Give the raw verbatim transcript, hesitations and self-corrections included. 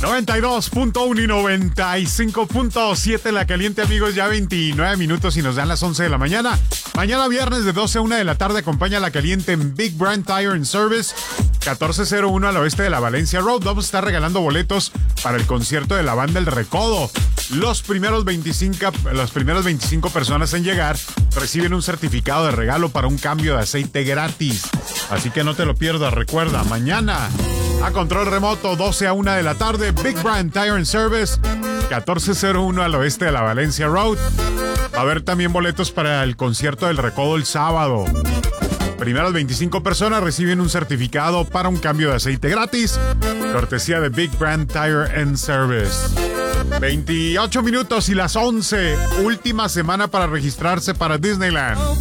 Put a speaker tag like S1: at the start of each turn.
S1: noventa y dos punto uno y noventa y cinco punto siete La Caliente, amigos, ya veintinueve minutos y nos dan las once de la mañana. Mañana viernes de doce a una de la tarde acompaña La Caliente en Big Brand Tire and Service, catorce cero uno al oeste de la Valencia Road. Vamos a estar regalando boletos para el concierto de la banda El Recodo. Los primeros veinticinco, las primeras veinticinco personas en llegar reciben un certificado de regalo para un cambio de aceite gratis. Así que no te lo pierdas. Recuerda, mañana a control remoto, doce a una de la tarde, Big Brand Tire and Service, catorce cero uno al oeste de la Valencia Road. Va a haber también boletos para el concierto del Recodo el sábado. Primeras veinticinco personas reciben un certificado para un cambio de aceite gratis, cortesía de Big Brand Tire and Service. veintiocho minutos y las once. Última semana para registrarse para Disneyland.